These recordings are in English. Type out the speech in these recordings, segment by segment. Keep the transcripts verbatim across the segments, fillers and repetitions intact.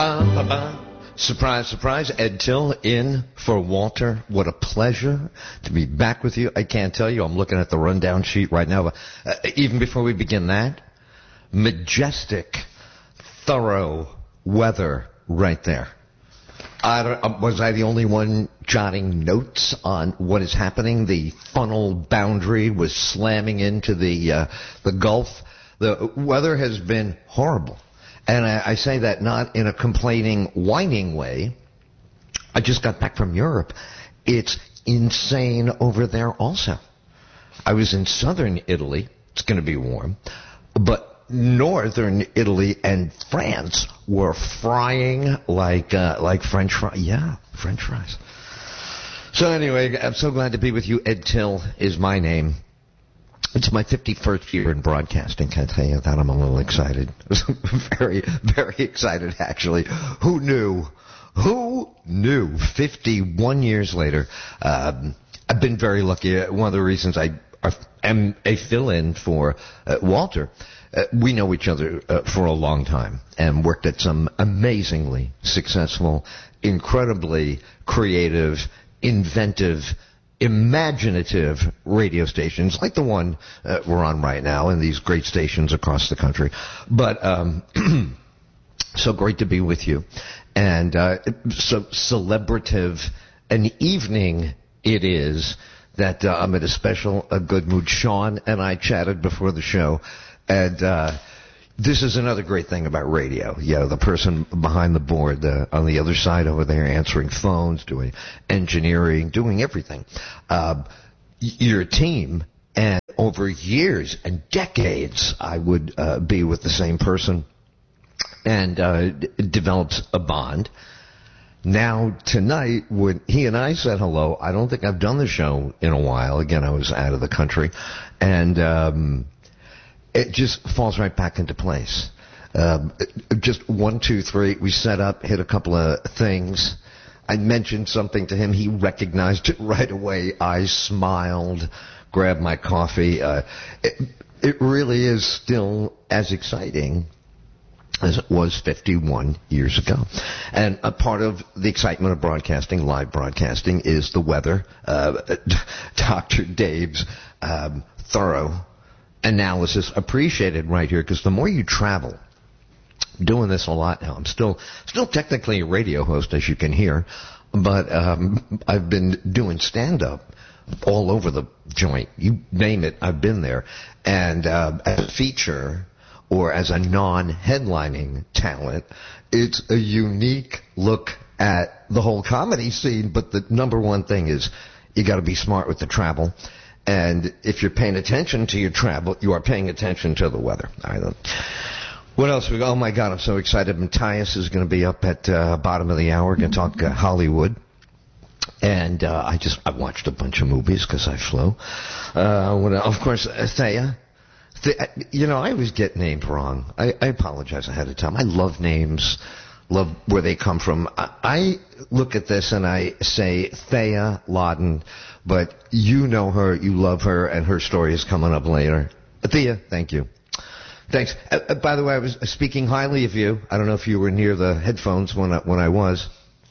Ba-ba. Surprise, surprise. Ed Till in for Walter. What a pleasure to be back with you. I can't tell you, I'm looking at the rundown sheet right now. Uh, even before we begin that, majestic, thorough weather right there. I don't, was I the only one jotting notes on what is happening? The funnel boundary was slamming into the uh, the Gulf. The weather has been horrible. And I, I say that not in a complaining, whining way. I just got back from Europe. It's insane over there also. I was in southern Italy. It's going to be warm. But northern Italy and France were frying like uh, like French fries. Yeah, French fries. So anyway, I'm so glad to be with you. Ed Till is my name. It's my fifty-first year in broadcasting. Can I tell you that? I'm a little excited. very, very excited, actually. Who knew? Who knew? fifty-one years later. Um, I've been very lucky. One of the reasons I am a fill-in for uh, Walter, uh, we know each other uh, for a long time and worked at some amazingly successful, incredibly creative, inventive, imaginative radio stations like the one uh, we're on right now and these great stations across the country. But um, so great to be with you. And uh, so celebrative an evening it is that uh, I'm in a special a good mood. Sean and I chatted before the show, and uh, this is another great thing about radio. You know, the person behind the board, uh, on the other side over there, answering phones, doing engineering, doing everything. Uh, you're a team, and over years and decades, I would uh, be with the same person, and uh, d- develops a bond. Now, tonight, when he and I said hello, I don't think I've done the show in a while. Again, I was out of the country, and um, it just falls right back into place. Um, just one, two, three, we set up, hit a couple of things. I mentioned something to him. He recognized it right away. I smiled, grabbed my coffee. Uh, it, it really is still as exciting as it was fifty-one years ago. And a part of the excitement of broadcasting, live broadcasting, is the weather. Uh, Doctor Dave's um, thorough analysis appreciated right here, because the more you travel, doing this a lot now. I'm still still technically a radio host, as you can hear, but um, I've been doing stand-up all over the joint. You name it, I've been there. And uh, as a feature or as a non-headlining talent, it's a unique look at the whole comedy scene. But the number one thing is you got to be smart with the travel. And if you're paying attention to your travel, you are paying attention to the weather. I don't. What else? We Oh, my God, I'm so excited. Matthias is going to be up at uh, bottom of the hour. We're going to talk uh, Hollywood. And uh, I just I watched a bunch of movies because I flew. Uh, when, of course, uh, Thea. The, you know, I always get names wrong. I, I apologize ahead of time. I love names, love where they come from. I, I look at this and I say Thea Loden, but you know her, you love her, and her story is coming up later. Thea, thank you. Thanks. Uh, uh, by the way, I was speaking highly of you. I don't know if you were near the headphones when I, when I was.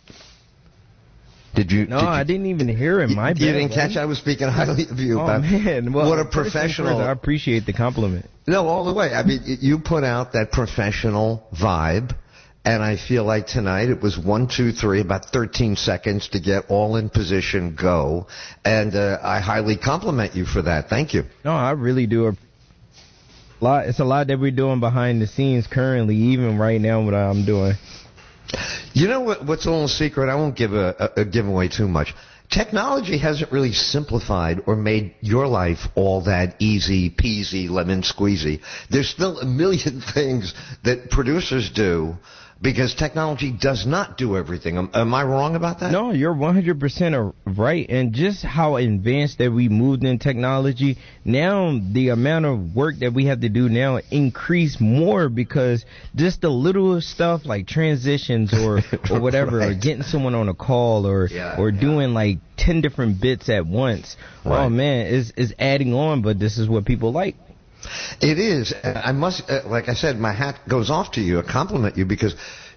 Did you? No, did you, I didn't even hear him. My you bad, didn't buddy. catch? I was speaking highly of you. Oh about man, well, what a first things professional! first, I appreciate the compliment. No, all the way. I mean, you put out that professional vibe, and I feel like tonight it was one, two, three, about thirteen seconds to get all in position, go, and uh, I highly compliment you for that. Thank you. No, I really do. A lot. It's a lot that we're doing behind the scenes currently, even right now, what I'm doing. You know what? What's a little secret? I won't give a, a, a give away too much. Technology hasn't really simplified or made your life all that easy peasy, lemon squeezy. There's still a million things that producers do because technology does not do everything. Am, am I wrong about that? No, you're one hundred percent right. And just how advanced that we moved in technology, now the amount of work that we have to do now increase more because just the little stuff like transitions or, or whatever, right. or getting someone on a call or yeah, or yeah. doing like ten different bits at once. Right. Oh, man, it's, it's adding on, but this is what people like. It is. I must, uh, like I said, my hat goes off to you, I compliment you, because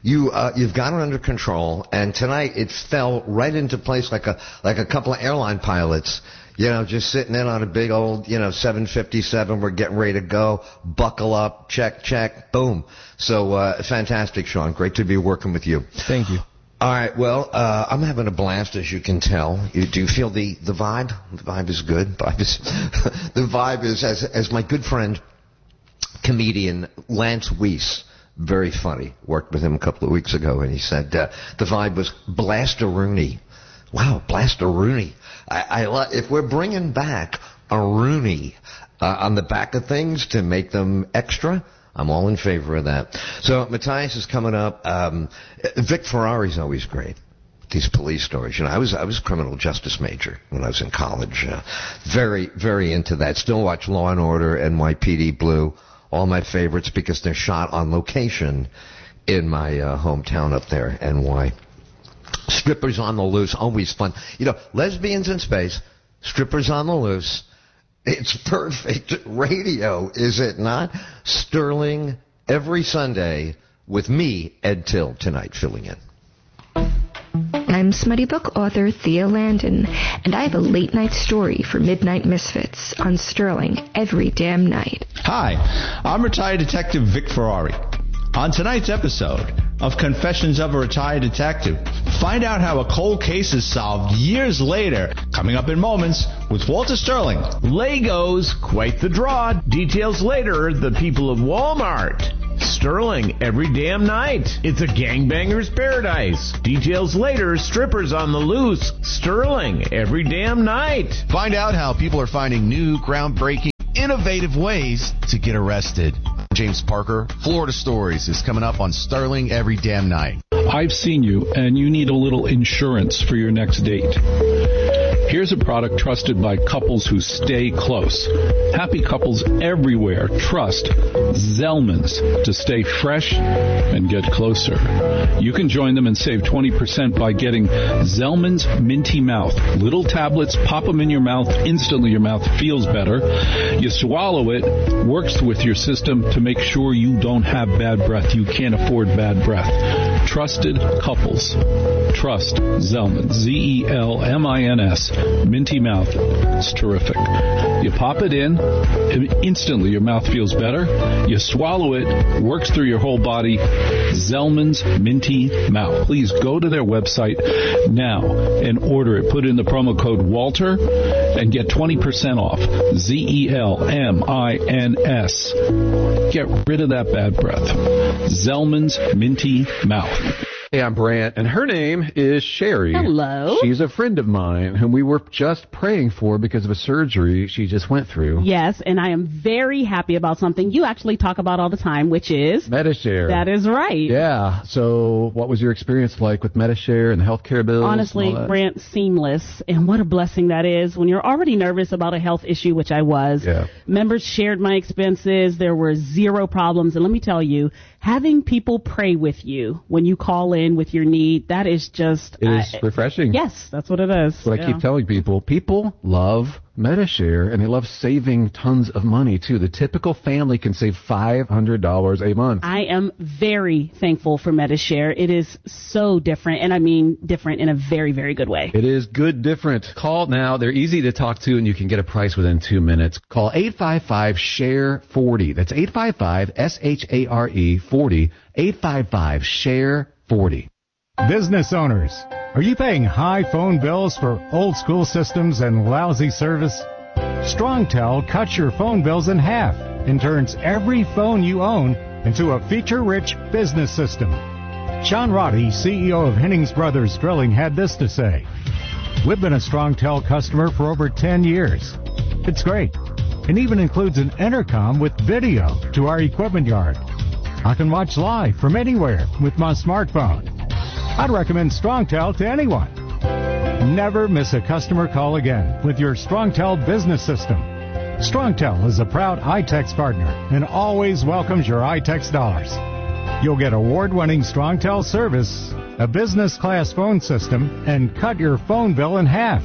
You uh, you've got it under control, and tonight it fell right into place like a like a couple of airline pilots. You know, just sitting in on a big old, you know, seven fifty-seven. We're getting ready to go. Buckle up. Check, check. Boom. So, uh, fantastic, Sean. Great to be working with you. Thank you. All right. Well, uh, I'm having a blast, as you can tell. You, do you feel the, the vibe? The vibe is good. Vibe is, the vibe is, as, as my good friend, comedian Lance Weiss, very funny, worked with him a couple of weeks ago, and he said, uh, the vibe was Blaster-Rooney. Wow, Blaster-Rooney. I, I lo- if we're bringing back a Rooney uh, on the back of things to make them extra, I'm all in favor of that. So Matthias is coming up. Um, Vic Ferrari's always great. These police stories. You know, I was I was a criminal justice major when I was in college. Uh, very very into that. Still watch Law and Order, N Y P D Blue, all my favorites because they're shot on location in my uh, hometown up there, N Y. Strippers on the Loose, always fun. You know, lesbians in space, strippers on the loose. It's perfect radio, is it not? Sterling every Sunday with me, Ed Till, tonight filling in. I'm smutty book author Thea Landon, and I have a late night story for Midnight Misfits on Sterling every damn night. Hi, I'm retired detective Vic Ferrari. On tonight's episode of Confessions of a Retired Detective, find out how a cold case is solved years later, coming up in moments with Walter Sterling. Legos, quite the draw. Details later, the people of Walmart. Sterling every damn night. It's a gangbanger's paradise. Details later, strippers on the loose. Sterling every damn night. Find out how people are finding new, groundbreaking, innovative ways to get arrested. James Parker, Florida Stories is coming up on Sterling every damn night. I've seen you, and you need a little insurance for your next date. Here's a product trusted by couples who stay close. Happy couples everywhere trust Zellman's to stay fresh and get closer. You can join them and save twenty percent by getting Zellman's Minty Mouth. Little tablets, pop them in your mouth. Instantly your mouth feels better. You swallow it, works with your system to make sure you don't have bad breath. You can't afford bad breath. Trusted couples. Trust Zellman. Z E L M I N S. Minty Mouth. It's terrific. You pop it in, and instantly your mouth feels better. You swallow it, works through your whole body. Zellman's Minty Mouth. Please go to their website now and order it. Put in the promo code Walter and get twenty percent off. Z E L M I N S. Get rid of that bad breath. Zellman's Minty Mouth. Hey, I'm Brant, and her name is Sherry. Hello. She's a friend of mine whom we were just praying for because of a surgery she just went through. Yes, and I am very happy about something you actually talk about all the time, which is... Medi-Share. That is right. Yeah. So what was your experience like with Medi-Share and the healthcare bills? Honestly, Brant, seamless. And what a blessing that is when you're already nervous about a health issue, which I was. Yeah. Members shared my expenses. There were zero problems. And let me tell you, having people pray with you when you call in with your need, that is just... It is uh, refreshing. Yes, that's what it is. That's what yeah. I keep telling people. People love Medi-Share, and they love saving tons of money, too. The typical family can save five hundred dollars a month. I am very thankful for Medi-Share. It is so different, and I mean different in a very, very good way. It is good different. Call now. They're easy to talk to, and you can get a price within two minutes. Call eight five five, S H A R E, forty. That's eight five five, S H A R E, forty. eight five five, S H A R E, forty. Business owners, are you paying high phone bills for old school systems and lousy service? StrongTel cuts your phone bills in half and turns every phone you own into a feature-rich business system. Sean Roddy, C E O of Hennings Brothers Drilling, had this to say. We've been a StrongTel customer for over ten years. It's great. It even includes an intercom with video to our equipment yard. I can watch live from anywhere with my smartphone. I'd recommend StrongTel to anyone. Never miss a customer call again with your StrongTel business system. StrongTel is a proud iTex partner and always welcomes your iTex dollars. You'll get award-winning StrongTel service, a business-class phone system, and cut your phone bill in half.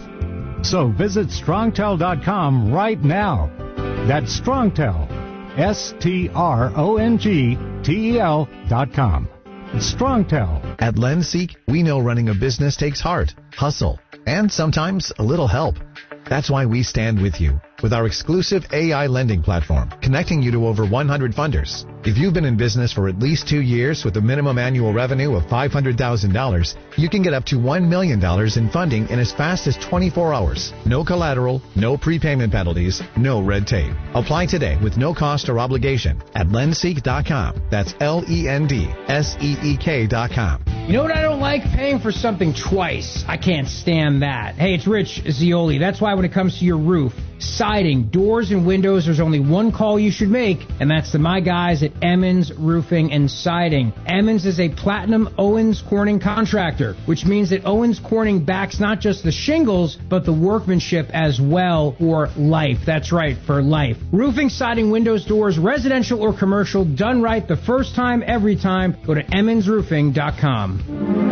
So visit strongtel dot com right now. That's StrongTel, S T R O N G T E L dot com. StrongTel. At LensSeek, we know running a business takes heart, hustle, and sometimes a little help. That's why we stand with you with our exclusive A I lending platform, connecting you to over one hundred funders. If you've been in business for at least two years with a minimum annual revenue of five hundred thousand dollars, you can get up to one million dollars in funding in as fast as twenty-four hours. No collateral, no prepayment penalties, no red tape. Apply today with no cost or obligation at lenseek dot com. That's L E N D S E E K dot com. You know what I don't like? Paying for something twice. I can't stand that. Hey, it's Rich Zioli. That's why when it comes to your roof, siding, doors, and windows, there's only one call you should make, and that's to my guys at Emmons Roofing and Siding. Emmons is a Platinum Owens Corning contractor, which means that Owens Corning backs not just the shingles, but the workmanship as well for life. That's right, for life. Roofing, siding, windows, doors, residential or commercial, done right the first time, every time. Go to emmons roofing dot com.